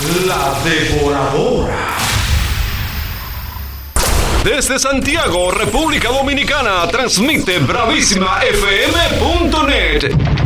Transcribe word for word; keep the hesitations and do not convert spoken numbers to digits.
La Devoradora. Desde Santiago, República Dominicana, transmite bravísima f m punto net.